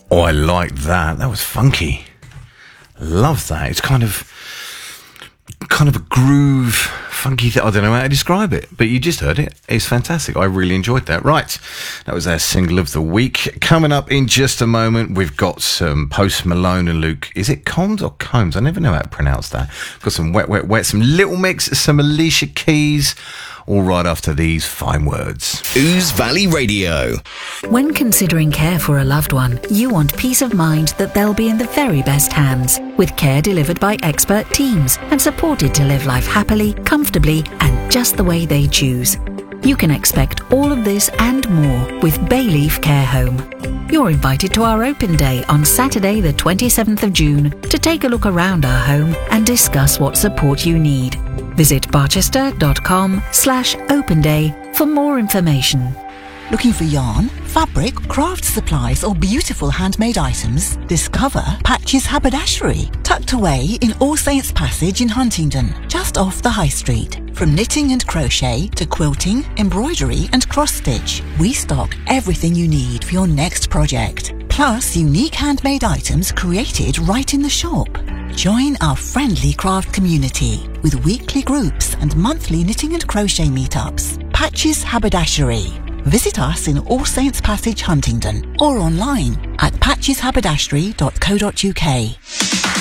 Oh, I liked that. That was funky. Love that. It's kind of a groove, funky thing. I don't know how to describe it, but you just heard it. It's fantastic. I really enjoyed that. Right, that was our single of the week. Coming up in just a moment, we've got some Post Malone and Luke. Is it Combs or Combs? I never know how to pronounce that. Got some Wet, Wet, Wet, some Little Mix, some Alicia Keys. All right after these fine words. Ooze Valley Radio. When considering care for a loved one, you want peace of mind that they'll be in the very best hands, with care delivered by expert teams and supported to live life happily, comfortably, and just the way they choose. You can expect all of this and more with Bayleaf Care Home. You're invited to our open day on Saturday the 27th of June to take a look around our home and discuss what support you need. Visit barchester.com/open day for more information. Looking for yarn, fabric, craft supplies or beautiful handmade items? Discover Patches Haberdashery, tucked away in All Saints Passage in Huntingdon, just off the High Street. From knitting and crochet to quilting, embroidery and cross-stitch, we stock everything you need for your next project. Plus unique handmade items created right in the shop. Join our friendly craft community with weekly groups and monthly knitting and crochet meetups. Patches Haberdashery. Visit us in All Saints Passage, Huntingdon, or online at patcheshaberdashery.co.uk.